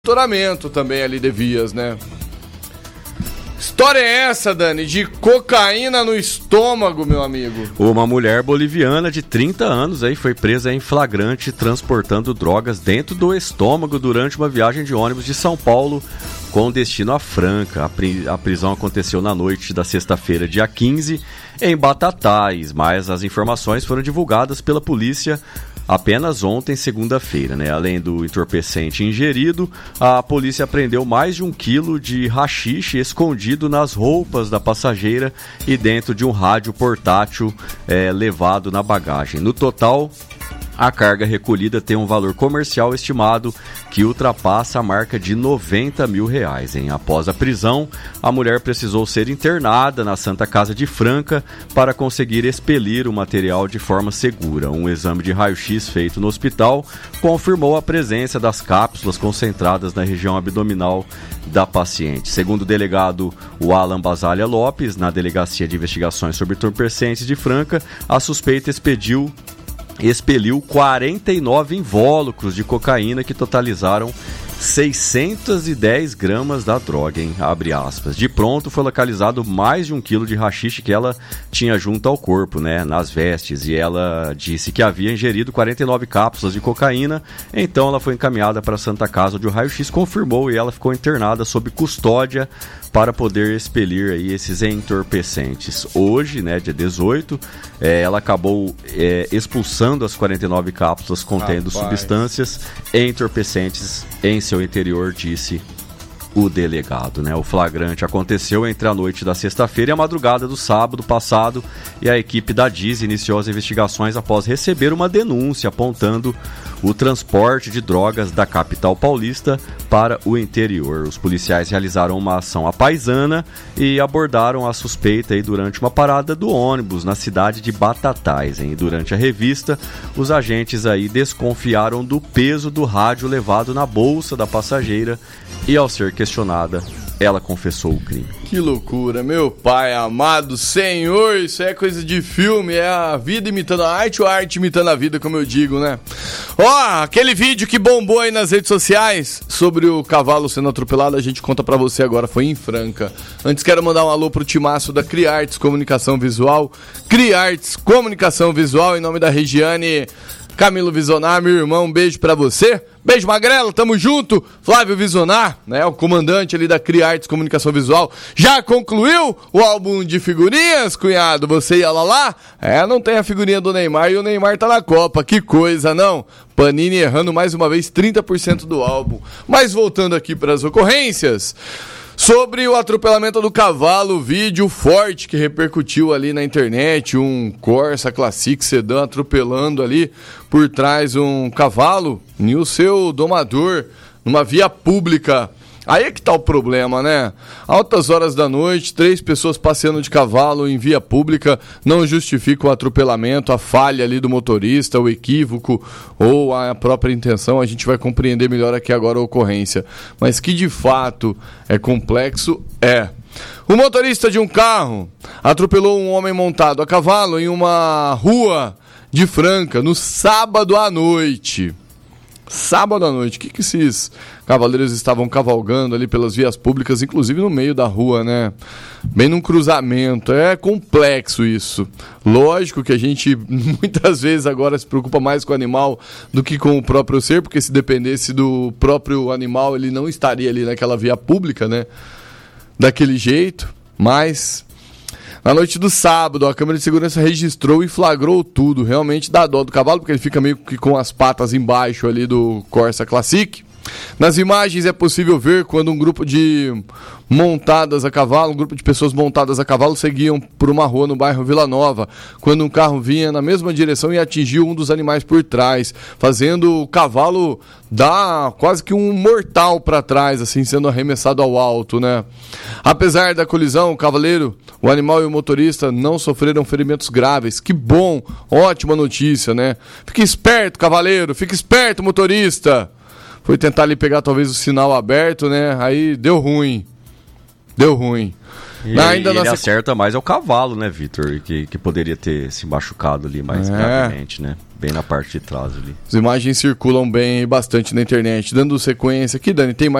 monitoramento também ali de vias, né? História é essa, Dani, de cocaína no estômago, meu amigo? Uma mulher boliviana de 30 anos aí foi presa em flagrante transportando drogas dentro do estômago durante uma viagem de ônibus de São Paulo com destino a Franca. A prisão aconteceu na noite da sexta-feira, dia 15, em Batatais, mas as informações foram divulgadas pela polícia apenas ontem, segunda-feira, né? Além do entorpecente ingerido, a polícia apreendeu mais de 1 quilo de haxixe escondido nas roupas da passageira e dentro de um rádio portátil levado na bagagem. No total, a carga recolhida tem um valor comercial estimado que ultrapassa a marca de R$90 mil, hein? Após a prisão, a mulher precisou ser internada na Santa Casa de Franca para conseguir expelir o material de forma segura. Um exame de raio-x feito no hospital confirmou a presença das cápsulas concentradas na região abdominal da paciente. Segundo o delegado Alan Basalha Lopes, na Delegacia de Investigações sobre Entorpecentes de Franca, a suspeita expeliu 49 invólucros de cocaína que totalizaram 610 gramas da droga, hein? Abre aspas. De pronto foi localizado mais de 1 quilo de haxixe que ela tinha junto ao corpo, né, nas vestes, e ela disse que havia ingerido 49 cápsulas de cocaína. Então ela foi encaminhada para a Santa Casa, onde o raio-x confirmou, e ela ficou internada sob custódia para poder expelir aí esses entorpecentes. Hoje, né, dia 18, ela acabou expulsando as 49 cápsulas contendo substâncias entorpecentes em seu interior, disse o delegado, né? O flagrante aconteceu entre a noite da sexta-feira e a madrugada do sábado passado, e a equipe da DIS iniciou as investigações após receber uma denúncia apontando o transporte de drogas da capital paulista para o interior. Os policiais realizaram uma ação à paisana e abordaram a suspeita aí durante uma parada do ônibus na cidade de Batatais, hein? Durante a revista, os agentes aí desconfiaram do peso do rádio levado na bolsa da passageira e, ao ser questionada, ela confessou o crime. Que loucura, meu pai amado, senhor, isso é coisa de filme, é a vida imitando a arte ou a arte imitando a vida, como eu digo, né? Ó, aquele vídeo que bombou aí nas redes sociais sobre o cavalo sendo atropelado, a gente conta pra você agora, foi em Franca. Antes quero mandar um alô pro timaço da Criartes Comunicação Visual, Criartes Comunicação Visual, em nome da Regiane Camilo Visonar, meu irmão, um beijo pra você. Beijo, Magrelo, tamo junto. Flávio Visonar, né, o comandante ali da Criartes Comunicação Visual, já concluiu o álbum de figurinhas, cunhado? Você ia lá? Não tem a figurinha do Neymar e o Neymar tá na Copa, que coisa, não? Panini errando mais uma vez 30% do álbum. Mas voltando aqui pras ocorrências, sobre o atropelamento do cavalo, vídeo forte que repercutiu ali na internet, um Corsa Classic sedã atropelando ali por trás um cavalo e o seu domador numa via pública. Aí é que tá o problema, né? Altas horas da noite, 3 pessoas passeando de cavalo em via pública não justifica o atropelamento, a falha ali do motorista, o equívoco ou a própria intenção. A gente vai compreender melhor aqui agora a ocorrência. Mas que de fato é complexo, é. O motorista de um carro atropelou um homem montado a cavalo em uma rua de Franca no sábado à noite. Sábado à noite, o que esses cavaleiros estavam cavalgando ali pelas vias públicas, inclusive no meio da rua, né? Bem num cruzamento. É complexo isso. Lógico que a gente muitas vezes agora se preocupa mais com o animal do que com o próprio ser, porque se dependesse do próprio animal, ele não estaria ali naquela via pública, né? Daquele jeito, mas na noite do sábado, a câmera de segurança registrou e flagrou tudo. Realmente dá dó do cavalo, porque ele fica meio que com as patas embaixo ali do Corsa Classic. Nas imagens é possível ver quando um grupo de pessoas montadas a cavalo seguiam por uma rua no bairro Vila Nova, quando um carro vinha na mesma direção e atingiu um dos animais por trás, fazendo o cavalo dar quase que um mortal para trás, assim, sendo arremessado ao alto, né? Apesar da colisão, o cavaleiro, o animal e o motorista não sofreram ferimentos graves. Que bom, ótima notícia, né? Fique esperto, cavaleiro, fique esperto, motorista. Foi tentar ali pegar talvez o sinal aberto, né? Aí deu ruim. E ele acerta mais é o cavalo, né, Vitor? Que poderia ter se machucado ali mais gravemente, né? bem na parte de trás ali. As imagens circulam bem bastante na internet. Dando sequência aqui, Dani, tem mais